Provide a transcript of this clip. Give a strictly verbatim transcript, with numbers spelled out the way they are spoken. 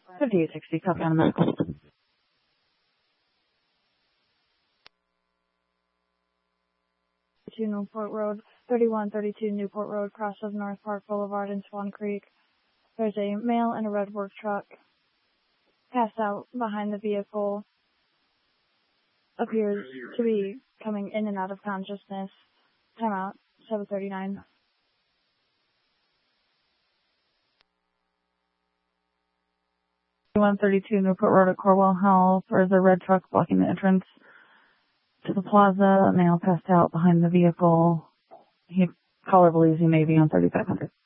fifty-eight sixty, copy on the medical. two Newport Road, thirty-one thirty-two Newport Road, crosses North Park Boulevard in Swan Creek. There's a male in a red work truck passed out behind the vehicle. Appears to be coming in and out of consciousness. Timeout, seven thirty-nine. one thirty-two Newport Road at Corwell Health. There's a red truck blocking the entrance to the plaza. A male passed out behind the vehicle. He caller believes he may be on thirty-five hundred.